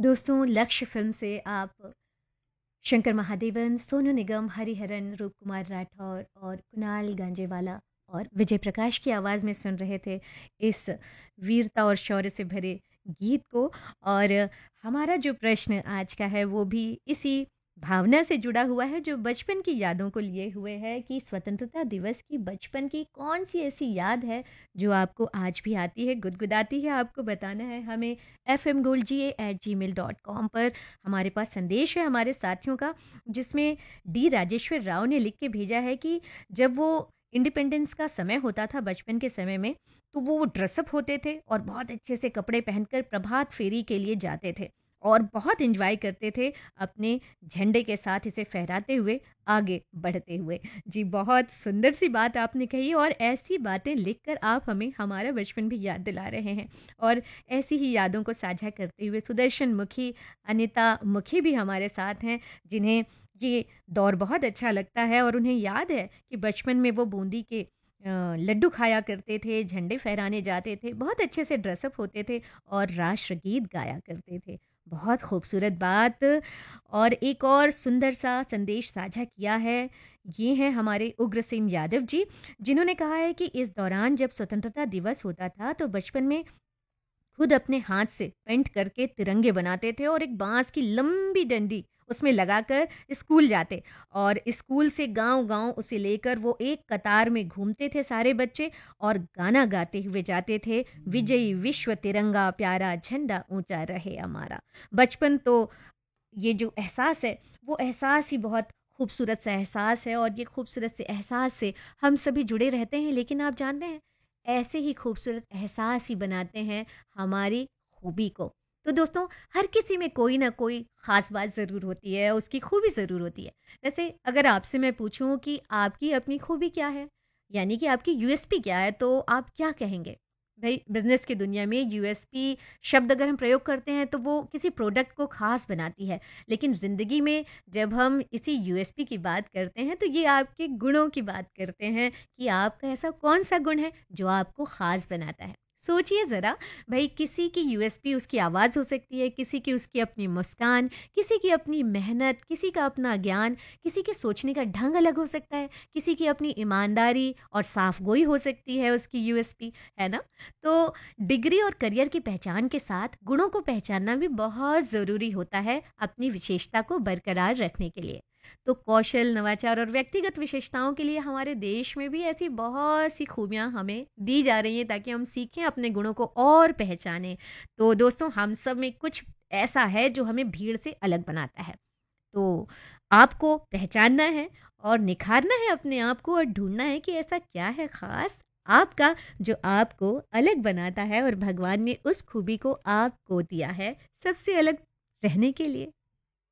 दोस्तों, लक्ष्य फ़िल्म से आप शंकर महादेवन, सोनू निगम, हरिहरन, रूप कुमार राठौर और कुणाल गांजेवाला और विजय प्रकाश की आवाज़ में सुन रहे थे इस वीरता और शौर्य से भरे गीत को। और हमारा जो प्रश्न आज का है वो भी इसी भावना से जुड़ा हुआ है जो बचपन की यादों को लिए हुए है कि स्वतंत्रता दिवस की बचपन की कौन सी ऐसी याद है जो आपको आज भी आती है, गुदगुदाती है। आपको बताना है हमें fmgolga@gmail.com पर। हमारे पास संदेश है हमारे साथियों का जिसमें डी राजेश्वर राव ने लिख के भेजा है कि जब वो इंडिपेंडेंस का समय होता था बचपन के समय में, तो वो ड्रेसअप होते थे और बहुत अच्छे से कपड़े पहनकर प्रभात फेरी के लिए जाते थे और बहुत एंजॉय करते थे अपने झंडे के साथ इसे फहराते हुए आगे बढ़ते हुए। जी, बहुत सुंदर सी बात आपने कही और ऐसी बातें लिखकर आप हमें हमारा बचपन भी याद दिला रहे हैं। और ऐसी ही यादों को साझा करते हुए सुदर्शन मुखी, अनिता मुखी भी हमारे साथ हैं, जिन्हें ये दौर बहुत अच्छा लगता है और उन्हें याद है कि बचपन में वो बूंदी के लड्डू खाया करते थे, झंडे फहराने जाते थे, बहुत अच्छे से ड्रेसअप होते थे और राष्ट्रगीत गाया करते थे। बहुत खूबसूरत बात। और एक और सुंदर सा संदेश साझा किया है, ये हैं हमारे उग्रसेन यादव जी, जिन्होंने कहा है कि इस दौरान जब स्वतंत्रता दिवस होता था तो बचपन में खुद अपने हाथ से पेंट करके तिरंगे बनाते थे और एक बांस की लंबी डंडी उसमें लगाकर स्कूल जाते और स्कूल से गांव-गांव उसे लेकर वो एक कतार में घूमते थे सारे बच्चे और गाना गाते हुए जाते थे, विजयी विश्व तिरंगा प्यारा झंडा ऊंचा रहे हमारा। बचपन तो ये जो एहसास है वो एहसास ही बहुत खूबसूरत सा एहसास है और ये खूबसूरत से एहसास से हम सभी जुड़े रहते हैं। लेकिन आप जानते हैं, ऐसे ही खूबसूरत एहसास ही बनाते हैं हमारी खूबी को। तो दोस्तों, हर किसी में कोई ना कोई ख़ास बात ज़रूर होती है, उसकी खूबी ज़रूर होती है। वैसे अगर आपसे मैं पूछूं कि आपकी अपनी खूबी क्या है, यानी कि आपकी यूएसपी क्या है, तो आप क्या कहेंगे? भई बिज़नेस की दुनिया में यूएसपी शब्द अगर हम प्रयोग करते हैं तो वो किसी प्रोडक्ट को ख़ास बनाती है। लेकिन ज़िंदगी में जब हम इसी यूएसपी की बात करते हैं तो ये आपके गुणों की बात करते हैं कि आपका ऐसा कौन-सा गुण है जो आपको ख़ास बनाता है। सोचिए ज़रा, भई किसी की यूएसपी उसकी आवाज़ हो सकती है, किसी की उसकी अपनी मुस्कान, किसी की अपनी मेहनत, किसी का अपना ज्ञान, किसी के सोचने का ढंग अलग हो सकता है, किसी की अपनी ईमानदारी और साफ़गोई हो सकती है उसकी यूएसपी, है ना? तो डिग्री और करियर की पहचान के साथ गुणों को पहचानना भी बहुत ज़रूरी होता है अपनी विशेषता को बरकरार रखने के लिए। तो कौशल, नवाचार और व्यक्तिगत विशेषताओं के लिए हमारे देश में भी ऐसी बहुत सी खूबियाँ हमें दी जा रही हैं ताकि हम सीखें अपने गुणों को और पहचानें। तो दोस्तों, हम सब में कुछ ऐसा है जो हमें भीड़ से अलग बनाता है। तो आपको पहचानना है और निखारना है अपने आप को और ढूँढना है कि ऐसा क्या है ख़ास आपका जो आपको अलग बनाता है और भगवान ने उस खूबी को आपको दिया है सबसे अलग रहने के लिए।